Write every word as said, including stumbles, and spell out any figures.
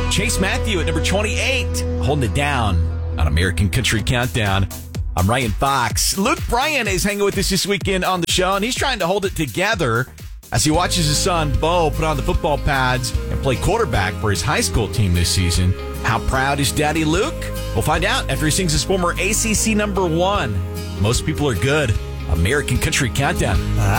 Chase Matthew at number twenty-eight, holding it down on American Country Countdown. I'm Ryan Fox. Luke Bryan is hanging with us this weekend on the show, and he's trying to hold it together as he watches his son, Bo, put on the football pads and play quarterback for his high school team this season. How proud is Daddy Luke? We'll find out after he sings his former A C C number one. Most people are good. American Country Countdown.